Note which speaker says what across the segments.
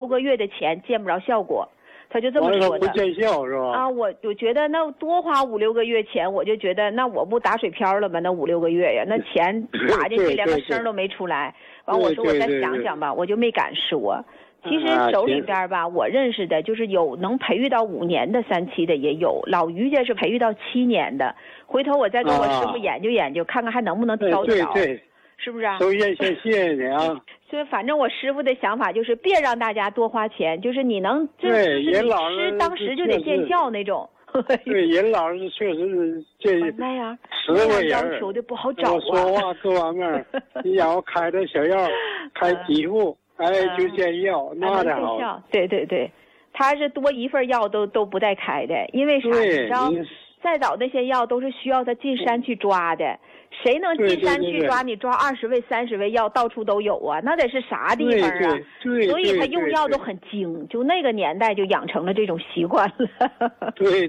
Speaker 1: 个月的钱见不着效果，他就这么说的。
Speaker 2: 不见效是吧？
Speaker 1: 啊，我觉得那多花5、6个月钱，我就觉得那我不打水漂了吗？那5、6个月呀，那钱打进去连个声都没出来。完我说我再想想吧，我就没敢说。其实手里边吧，我认识的就是有能培育到5年的3期的也有，老于家是培育到7年的。回头我再跟我师傅研究研究，看看还能不能挑得着，是不是啊？
Speaker 2: 首先谢谢你啊。
Speaker 1: 所以反正我师傅的想法就是别让大家多花钱，就是你能就是你吃当时就得见效那种。
Speaker 2: 对，人老是确实是这
Speaker 1: 那样
Speaker 2: 实惠
Speaker 1: 要求的不好找啊。
Speaker 2: 我说话各方面，你让我开的小药，开几副。就见药，那的好。
Speaker 1: 对对对，他是多一份药都不带开的，因为啥？你知道，再早那些药都是需要他进山去抓的，谁能进山去抓？你抓20味、30味药，到处都有啊，那得是啥地方啊？所以他用药都很精，就那个年代就养成了这种习惯了。
Speaker 2: 对。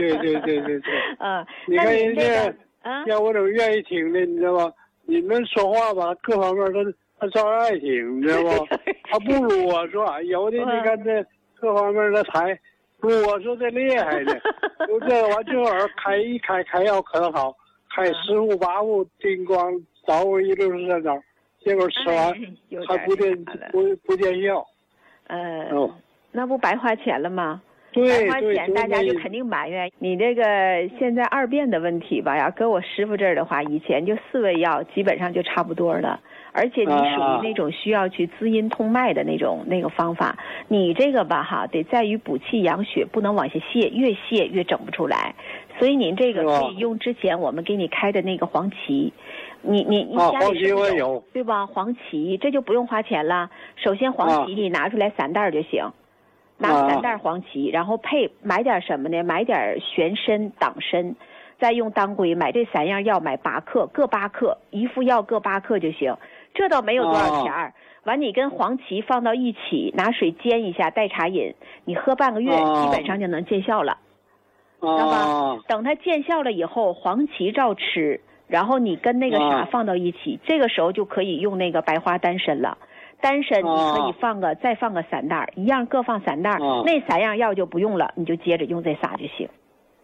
Speaker 2: 你看人家，要我都愿意听的，你知道吧？你们说话吧，各方面都。他照样爱听，你知道不？他不如我说，有的你看这各方面的才，不如我说这厉害的。就这完这会儿开药可能好，开10副8副，叮咣捣鼓一溜3招，结果吃完还不见效。
Speaker 1: 那不白花钱了吗？
Speaker 2: 对，
Speaker 1: 白花钱大家就肯定埋怨你这个现在2遍的问题吧。要搁我师傅这儿的话，以前就4味药基本上就差不多了。而且你属于那种需要去滋阴通脉的那个方法，你这个吧哈，得在于补气养血，不能往下泄，越泄越整不出来。所以您这个可以用之前我们给你开的那个黄芪，你家里是不是有对吧？黄芪这就不用花钱了。首先黄芪你拿出来3袋就行，拿3袋黄芪，然后买点什么呢？买点玄参、党参。再用当归买这3样药，买8克，各8克，1副药各8克就行，这倒没有多少钱。完，你跟黄芪放到一起，拿水煎一下，代茶饮，你喝半个月，基本上就能见效了，知道吧？等它见效了以后，黄芪照吃，然后你跟那个啥放到一起，这个时候就可以用那个白花丹参了。丹参你可以再放个3袋，一样各放3袋，那3样药就不用了，你就接着用这仨就行。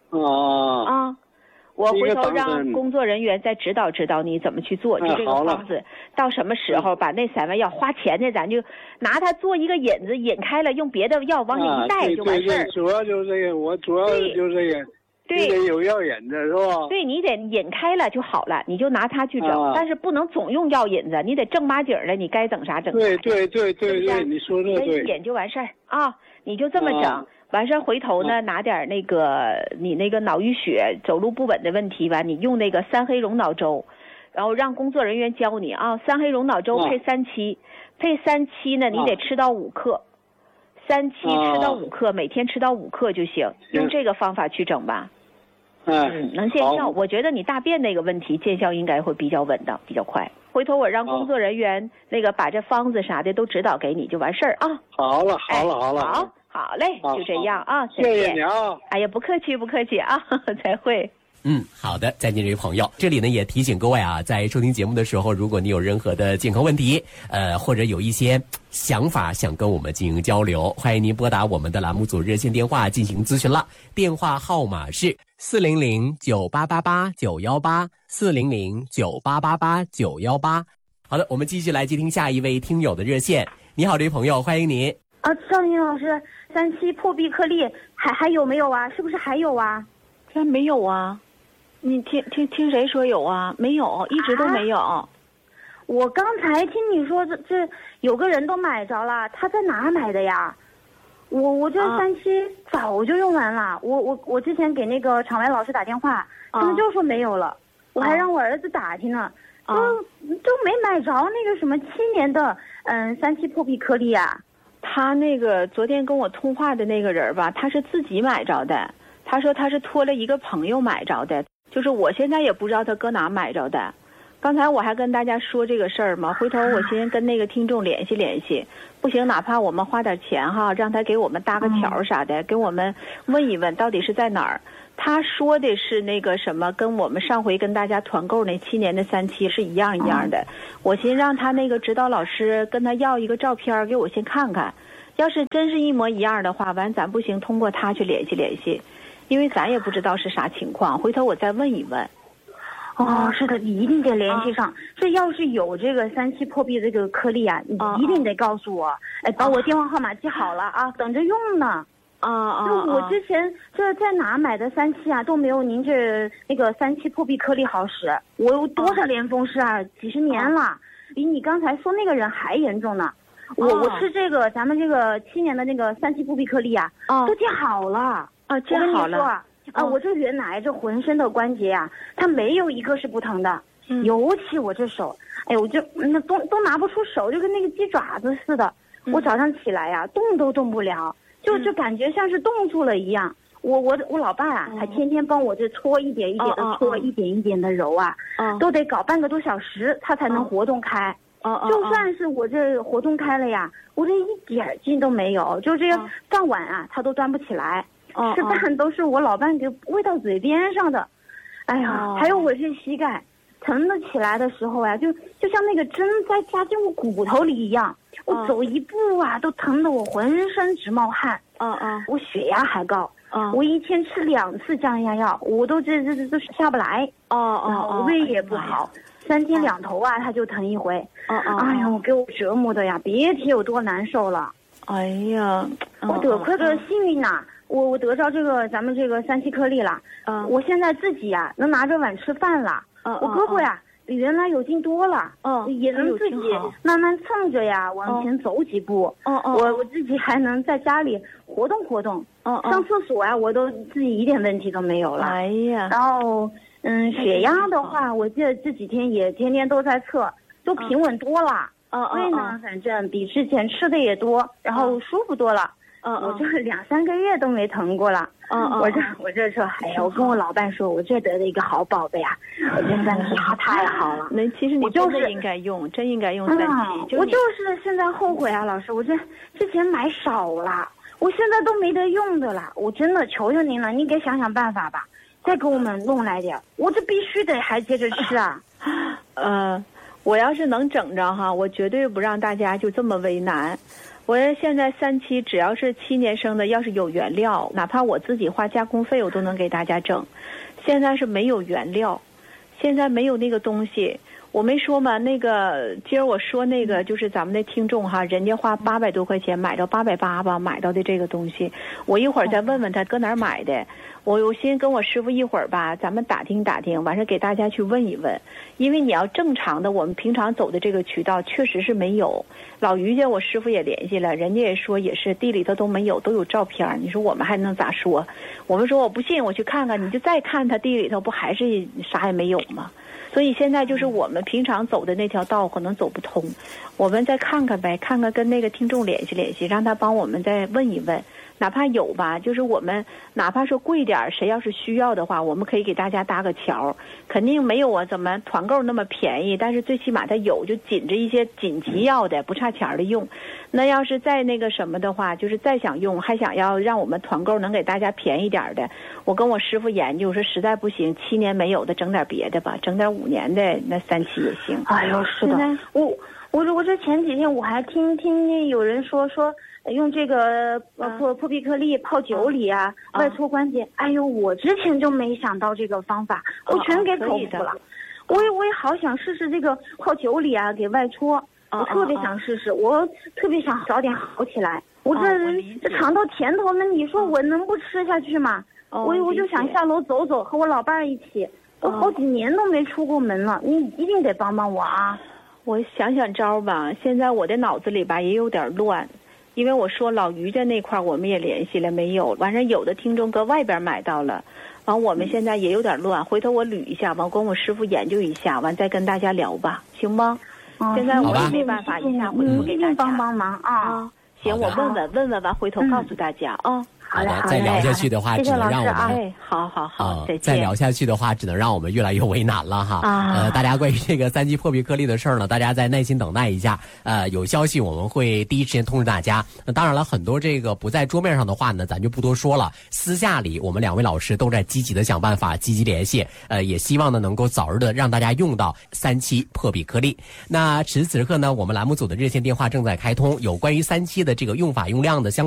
Speaker 1: 我回头让工作人员再指导你怎么去做，就这个方子，到什么时候把那3味药花钱的，咱就拿它做一个引子，引开了，用别的药往里一带就完事儿。
Speaker 2: 主要就是这个，我主要就是这个，
Speaker 1: 对，
Speaker 2: 得有药引子是吧？
Speaker 1: 对，你得引开了就好了，你就拿它去整，但是不能总用药引子，你得正八经的，你该整啥整啥。
Speaker 2: 对，你说这对。
Speaker 1: 引就完事儿啊，你就这么整。完事儿回头呢，拿点那个你那个脑淤血、走路不稳的问题吧，你用那个3黑龙脑粥，然后让工作人员教你啊，3黑龙脑粥配3七，配3七呢，你得吃到5克，3七吃到5克，每天吃到5克就行，用这个方法去整吧。能见效。我觉得你大便那个问题见效应该会比较稳当，比较快。回头我让工作人员那个把这方子啥的都指导给你就完事儿啊。
Speaker 2: 好了。
Speaker 1: 好嘞，就这样啊，
Speaker 2: 谢谢你啊！
Speaker 1: 哎呀，不客气啊，再会。
Speaker 3: 好的，再见这位朋友。这里呢也提醒各位啊，在收听节目的时候，如果你有任何的健康问题，或者有一些想法想跟我们进行交流，欢迎您拨打我们的栏目组热线电话进行咨询了。电话号码是400-9888-918，400-9888-918。好的，我们继续来接听下一位听友的热线。你好，这位朋友，欢迎您。
Speaker 4: 赵宁老师，3期破壁颗粒还有没有啊？是不是还有啊？
Speaker 1: 这没有啊，你听谁说有啊？没有，一直都没有。
Speaker 4: 我刚才听你说这有个人都买着了，他在哪儿买的呀？我这3期早就用完了，我之前给那个场外老师打电话，他们就说没有了，我还让我儿子打听呢，都没买着那个什么7年的3期破壁颗粒啊。
Speaker 1: 他那个昨天跟我通话的那个人吧，他是自己买着的。他说他是托了一个朋友买着的，就是我现在也不知道他搁哪买着的。刚才我还跟大家说这个事儿嘛，回头我先跟那个听众联系联系，不行哪怕我们花点钱哈，让他给我们搭个桥啥的，给我们问一问到底是在哪儿。他说的是那个什么，跟我们上回跟大家团购那7年的3期是一样的。我先让他那个指导老师跟他要一个照片给我先看看， 要是真是一模一样的话，完咱不行，通过他去联系联系，因为咱也不知道是啥情况，回头我再问一问。
Speaker 4: 哦，是的，你一定得联系上。这要是有这个3期破壁这个颗粒啊，你一定得告诉我。哎，把我电话号码记好了啊，等着用呢。就我之前这在哪买的3期啊，都没有您这那个3期破壁颗粒好使。我有多少连风湿啊，几十年了，比你刚才说那个人还严重呢。我吃这个咱们这个7年的那个3期破壁颗粒啊，都记好了
Speaker 1: 啊，记好了。
Speaker 4: 我这原来这浑身的关节啊，它没有一个是不疼的，尤其我这手，哎呦，我就那都拿不出手，就跟那个鸡爪子似的。我早上起来呀，动都动不了，就感觉像是冻住了一样。我老爸啊，还天天帮我这搓一点一点的搓，一点一点的揉啊，都得搞半个多小时，他才能活动开。就算是我这活动开了呀，我这一点劲都没有，就这个饭碗啊，他都端不起来。吃饭都是我老伴给喂到嘴边上的，哎呀，还有我这膝盖疼得起来的时候啊，就像那个针在扎进我骨头里一样，我走一步啊都疼得我浑身直冒汗。我血压还高，我一天吃2次降压药，我都这下不来。胃也不好，3天2头啊，它就疼一回。哎呀，我给我折磨的呀，别提有多难受了。
Speaker 1: 哎呀，
Speaker 4: 我得亏个幸运呐。我得着这个咱们这个3期颗粒了，我现在自己呀能拿着碗吃饭了，我胳膊呀比原来有劲多了，也能自己慢慢蹭着呀往前走几步，我自己还能在家里活动活动，上厕所呀我都自己一点问题都没有了。
Speaker 1: 哎呀，
Speaker 4: 然后血压的话，我记得这几天也天天都在测，都平稳多了。胃呢，反正比之前吃的也多，然后舒服多了。我这2、3个月都没疼过了。我这说，哎呀，我跟我老伴说，我这得了一个好宝贝啊！我这3期太好了。
Speaker 1: 那其实你真的应该用，真应该用3期。
Speaker 4: 我就是现在后悔啊，老师，我这之前买少了，我现在都没得用的了。我真的求求您了，你给想想办法吧，再给我们弄来点，我这必须得还接着吃啊。
Speaker 1: 我要是能整着哈，我绝对不让大家就这么为难。我现在3期只要是7年生的，要是有原料，哪怕我自己花加工费，我都能给大家整。现在是没有原料，现在没有那个东西。我没说嘛，那个今儿我说那个就是咱们的听众哈，人家花800多块钱买到880吧，买到的这个东西，我一会儿再问问他搁哪儿买的。我先跟我师傅一会儿吧，咱们打听打听，完事给大家去问一问。因为你要正常的，我们平常走的这个渠道确实是没有。老于家我师傅也联系了，人家也说也是地里头都没有，都有照片。你说我们还能咋说？我们说我不信，我去看看，你就再看他地里头不还是啥也没有吗？所以现在就是我们平常走的那条道可能走不通，我们再看看呗，看看跟那个听众联系联系，让他帮我们再问一问。哪怕有吧，就是我们哪怕说贵点，谁要是需要的话，我们可以给大家搭个桥。肯定没有怎么团购那么便宜，但是最起码它有，就紧着一些紧急要的，不差钱的用。那要是再那个什么的话，就是再想用，还想要让我们团购能给大家便宜点的，我跟我师傅研究说，实在不行7年没有的，整点别的吧，整点5年的那3期也行。
Speaker 4: 哎呦，是的，我这前几天我还听有人说用这个破壁颗粒泡酒里啊，外搓关节。哎呦，我之前就没想到这个方法，我全给口服了。我也好想试试这个泡酒里啊，给外搓。我特别想试试，我特别想早点好起来。我这尝到甜头了，你说我能不吃下去吗？我就想下楼走走，和我老伴儿一起。我好几年都没出过门了，你一定得帮帮我啊！
Speaker 1: 我想想招吧，现在我的脑子里吧也有点乱。因为我说老于家那块我们也联系了没有，完事有的听众搁外边买到了，完我们现在也有点乱，回头我捋一下，完跟我师傅研究一下，完再跟大家聊吧，行吗？现在我也没办法一下回复给大家，
Speaker 4: 帮帮忙啊！
Speaker 1: 行，我问问完回头告诉大家啊。
Speaker 3: 好的，再聊下去的话，只能让我们
Speaker 1: 好，
Speaker 3: 再聊下去的话，只能让我们越来越为难了哈。大家关于这个3期破壁颗粒的事儿呢，大家再耐心等待一下。有消息我们会第一时间通知大家。那当然了，很多这个不在桌面上的话呢，咱就不多说了。私下里，我们2位老师都在积极的想办法，积极联系。也希望呢能够早日的让大家用到3期破壁颗粒。那此时此刻呢，我们栏目组的热线电话正在开通，有关于3期的这个用法用量的相